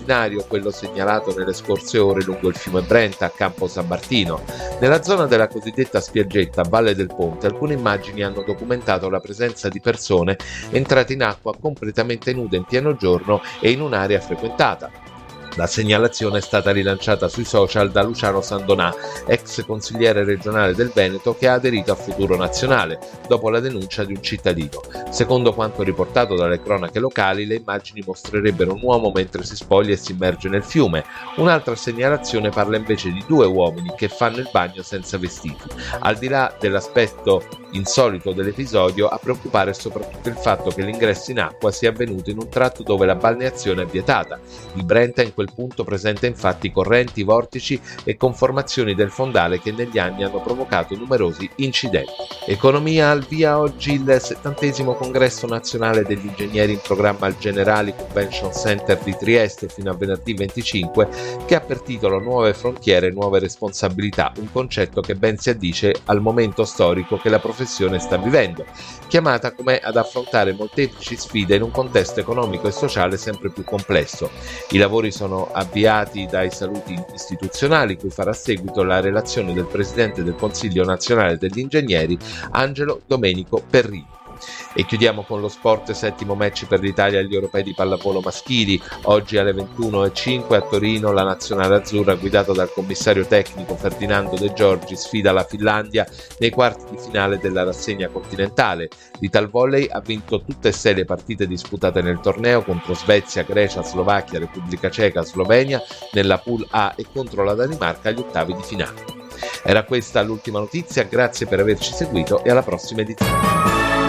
binario, quello segnalato nelle scorse ore lungo il fiume Brenta a Campo San Martino. Nella zona della cosiddetta spiaggetta a Valle del Ponte, alcune immagini hanno documentato la presenza di persone entrate in acqua completamente nude in pieno giorno e in un'area frequentata. La segnalazione è stata rilanciata sui social da Luciano Sandonà, ex consigliere regionale del Veneto che ha aderito a Futuro Nazionale, dopo la denuncia di un cittadino. Secondo quanto riportato dalle cronache locali, le immagini mostrerebbero un uomo mentre si spoglia e si immerge nel fiume. Un'altra segnalazione parla invece di due uomini che fanno il bagno senza vestiti. Al di là dell'aspetto insolito dell'episodio, a preoccupare è soprattutto il fatto che l'ingresso in acqua sia avvenuto in un tratto dove la balneazione è vietata. Il Brenta in quel punto presenta infatti correnti, vortici e conformazioni del fondale che negli anni hanno provocato numerosi incidenti. Economia, al via oggi il 70° congresso nazionale degli ingegneri in programma al Generali Convention Center di Trieste fino a venerdì 25, che ha per titolo Nuove frontiere, nuove responsabilità, un concetto che ben si addice al momento storico che la professione sta vivendo, chiamata com'è ad affrontare molteplici sfide in un contesto economico e sociale sempre più complesso. I lavori sono avviati dai saluti istituzionali, cui farà seguito la relazione del Presidente del Consiglio nazionale degli ingegneri, Angelo Domenico Perrini. E chiudiamo con lo sport, 7° match per l'Italia agli europei di pallavolo maschili. Oggi alle 21:05 a Torino la nazionale azzurra, guidata dal commissario tecnico Ferdinando De Giorgi, sfida la Finlandia nei quarti di finale della rassegna continentale. L'Ital Volley ha vinto tutte e 6 le partite disputate nel torneo contro Svezia, Grecia, Slovacchia, Repubblica Ceca, Slovenia nella Pool A e contro la Danimarca agli ottavi di finale. Era questa l'ultima notizia, grazie per averci seguito e alla prossima edizione.